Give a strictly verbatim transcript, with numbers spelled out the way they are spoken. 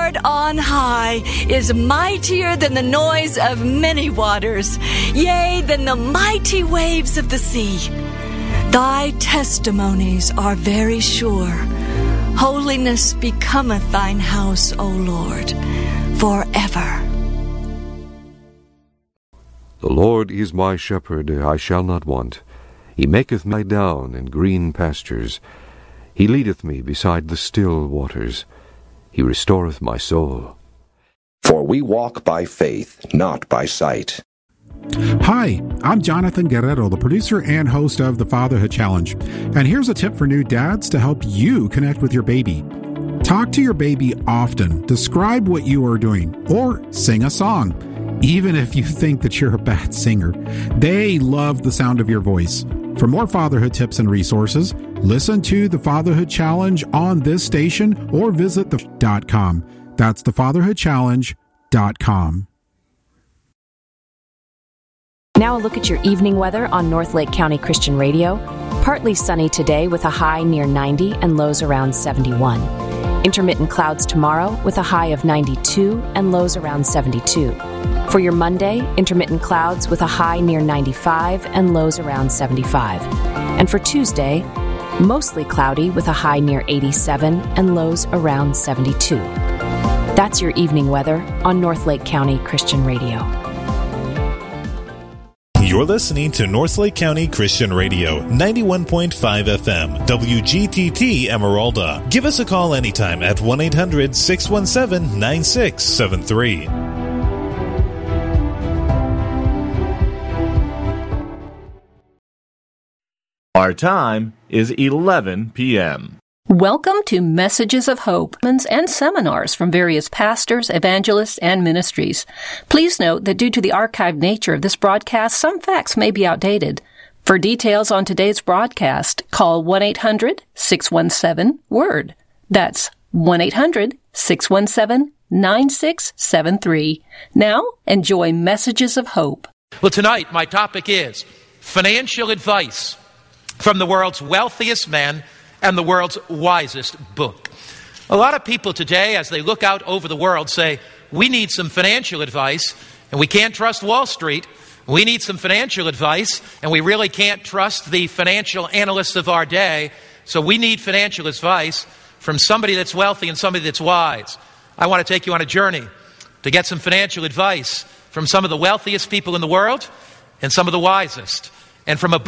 Lord on high is mightier than the noise of many waters, yea, than the mighty waves of the sea. Thy testimonies are very sure. Holiness becometh thine house, O Lord, forever. The Lord is my shepherd, I shall not want. He maketh me lie down in green pastures. He leadeth me beside the still waters. He restoreth my soul. For we walk by faith, not by sight. Hi, I'm Jonathan Guerrero, the producer and host of the Fatherhood Challenge. And here's a tip for new dads to help you connect with your baby. Talk to your baby often. Describe what you are doing, or sing a song. Even if you think that you're a bad singer, they love the sound of your voice. For more fatherhood tips and resources, listen to the Fatherhood Challenge on this station or visit the dot com. That's the fatherhood challenge dot com. Now a look at your evening weather on North Lake County Christian Radio. Partly sunny today with a high near ninety and lows around seventy-one. Intermittent clouds tomorrow with a high of ninety-two and lows around seventy-two. For your Monday, intermittent clouds with a high near ninety-five and lows around seventy-five. And for Tuesday, mostly cloudy with a high near eighty-seven and lows around seventy-two. That's your evening weather on North Lake County Christian Radio. You're listening to North Lake County Christian Radio, ninety-one point five F M, W G T T Emeralda. Give us a call anytime at one eight hundred six one seven nine six seven three. Our time is eleven p.m. Welcome to Messages of Hope and seminars from various pastors, evangelists, and ministries. Please note that due to the archived nature of this broadcast, some facts may be outdated. For details on today's broadcast, call one eight hundred six one seven WORD. That's one eight hundred six one seven nine six seven three. Now, enjoy Messages of Hope. Well, tonight my topic is financial advice from the world's wealthiest man and the world's wisest book. A lot of people today, as they look out over the world, say, we need some financial advice, and we can't trust Wall Street. We need some financial advice, and we really can't trust the financial analysts of our day. So we need financial advice from somebody that's wealthy and somebody that's wise. I want to take you on a journey to get some financial advice from some of the wealthiest people in the world and some of the wisest. And from a